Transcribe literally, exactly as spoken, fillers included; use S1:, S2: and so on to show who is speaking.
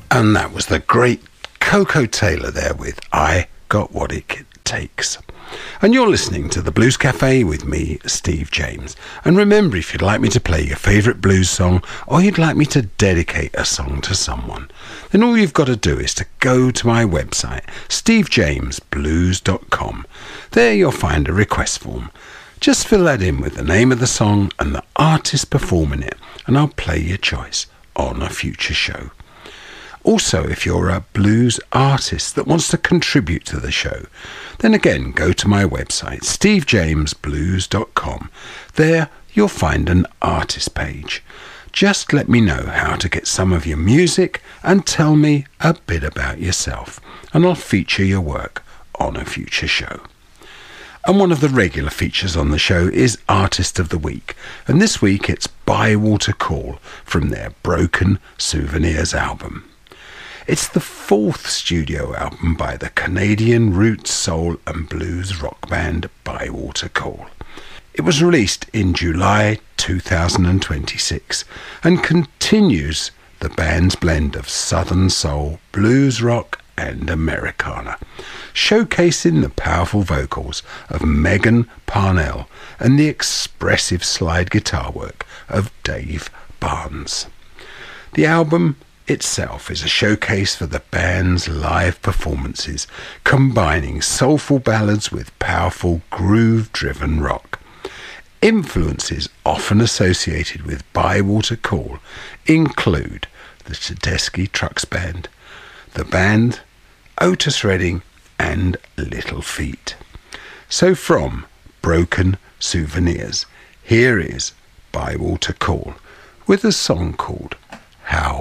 S1: And that was the great Coco Taylor there with I Got What It Takes. And you're listening to the Blues Cafe with me, Steve James. And remember, if you'd like me to play your favourite blues song, or you'd like me to dedicate a song to someone, then all you've got to do is to go to my website, steve james blues dot com. There you'll find a request form. Just fill that in with the name of the song and the artist performing it, and I'll play your choice on a future show. Also, if you're a blues artist that wants to contribute to the show, then again go to my website, steve james blues dot com. There you'll find an artist page. Just let me know how to get some of your music and tell me a bit about yourself, and I'll feature your work on a future show. And one of the regular features on the show is Artist of the Week, and this week it's Bywater Call from their Broken Souvenirs album. It's the fourth studio album by the Canadian roots soul and blues rock band Bywater Call. It was released in July two thousand twenty-six and continues the band's blend of southern soul, blues rock and Americana, showcasing the powerful vocals of Megan Parnell and the expressive slide guitar work of Dave Barnes. The album itself is a showcase for the band's live performances, combining soulful ballads with powerful groove-driven rock. Influences often associated with Bywater Call include the Tedeschi Trucks Band, the band, Otis Redding and Little Feat. So from Broken Souvenirs, here is Bywater Call with a song called How